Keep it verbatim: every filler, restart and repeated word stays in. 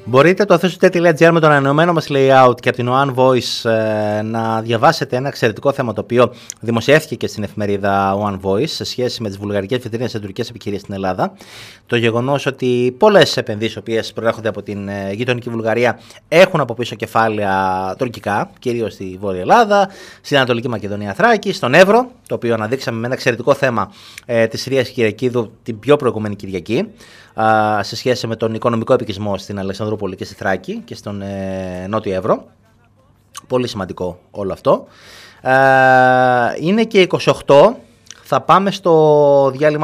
Μπορείτε το θέσοτε τελεία τζι άρ με τον ανανεωμένο μας layout και από την One Voice ε, να διαβάσετε ένα εξαιρετικό θέμα το οποίο δημοσιεύθηκε και στην εφημερίδα One Voice σε σχέση με τις βουλγαρικές βιτρίνες σε τουρκικές επιχειρήσεις στην Ελλάδα. Το γεγονός ότι πολλές επενδύσεις οι οποίες προέρχονται από την ε, γειτονική Βουλγαρία έχουν από πίσω κεφάλαια τουρκικά, κυρίως στη Βόρεια Ελλάδα, στην Ανατολική Μακεδονία Θράκη, στον Εύρο, το οποίο αναδείξαμε με ένα εξαιρετικό θέμα ε, της Ρίας Κυριακίδου την πιο προηγούμενη Κυριακή, σε σχέση με τον οικονομικό επικισμό στην Αλεξανδρούπολη και στη Θράκη και στον ε, Νότιο Εύρο. Πολύ σημαντικό όλο αυτό. Ε, είναι και είκοσι οκτώ. Θα πάμε στο διάλειμμα.